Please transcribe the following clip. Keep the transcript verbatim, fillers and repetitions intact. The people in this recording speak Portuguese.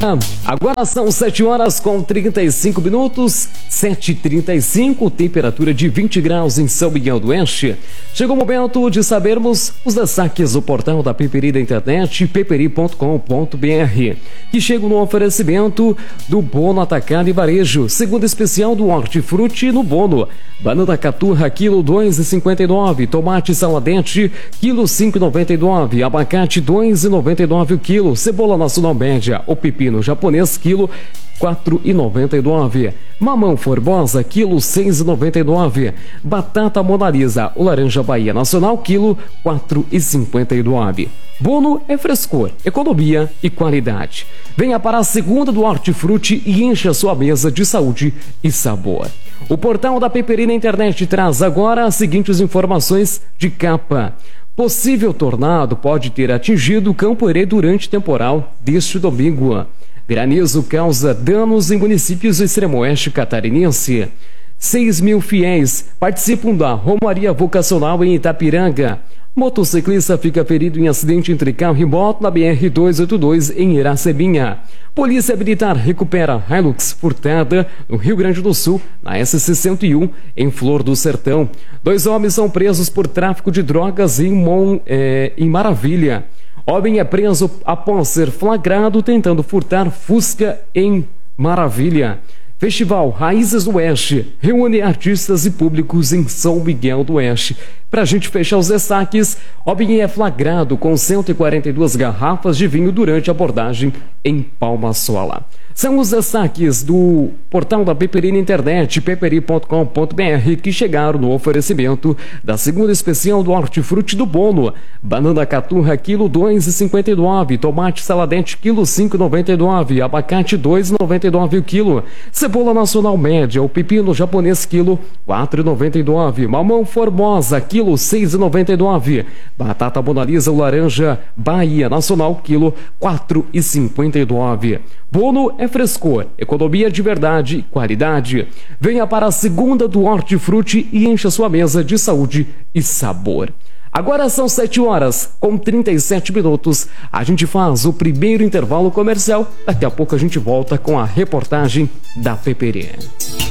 Agora são sete horas com trinta e cinco minutos, sete e trinta e cinco, temperatura de vinte graus em São Miguel do Oeste. Chegou o momento de sabermos os destaques do portal da Peperi da internet, peperi ponto com ponto br, que chegam no oferecimento do Bono Atacado e Varejo, segunda especial do Hortifruti no Bono. Banana caturra, quilo dois e cinquenta e nove, tomate saladete, quilo cinco e noventa e nove, abacate dois e noventa e nove o quilo, cebola nacional média, o pepino japonês, quilo quatro e noventa e nove, mamão formosa, quilo seis e noventa e nove, batata Mona Lisa, o laranja Bahia Nacional, quilo quatro e cinquenta e nove. Bono é frescor, economia e qualidade. Venha para a segunda do Hortifruti e encha sua mesa de saúde e sabor. O portal da Peperi na internet traz agora as seguintes informações de capa. Possível tornado pode ter atingido Campo Herê durante temporal deste domingo. Granizo causa danos em municípios do extremo oeste catarinense. seis mil fiéis participam da Romaria Vocacional em Itapiranga. Motociclista fica ferido em acidente entre carro e moto na B R duzentos e oitenta e dois em Iracebinha. Polícia Militar recupera Hilux furtada no Rio Grande do Sul, na S sessenta e um, em Flor do Sertão. Dois homens são presos por tráfico de drogas em, Mon, é, em Maravilha. Homem é preso após ser flagrado tentando furtar Fusca em Maravilha. Festival Raízes do Oeste reúne artistas e públicos em São Miguel do Oeste. Para a gente fechar os destaques, homem é flagrado com cento e quarenta e duas garrafas de vinho durante a abordagem em Palma Sola. São os destaques do portal da Peperi na internet, peperi ponto com ponto br, que chegaram no oferecimento da segunda especial do Hortifruti do Bono. Banana caturra, quilo dois e cinquenta e nove, tomate saladete, quilo cinco e noventa e nove, abacate dois e noventa e nove o quilo, cebola nacional média, o pepino japonês, quilo quatro e noventa e nove, mamão formosa, quilo seis e noventa e nove, batata Mona Lisa, o laranja Bahia Nacional, quilo quatro e cinquenta e nove. Bono é frescor, economia de verdade e qualidade. Venha para a segunda do Hortifruti e encha sua mesa de saúde e sabor. Agora são sete horas com trinta e sete minutos. A gente faz o primeiro intervalo comercial. Daqui a pouco a gente volta com a reportagem da Peperi.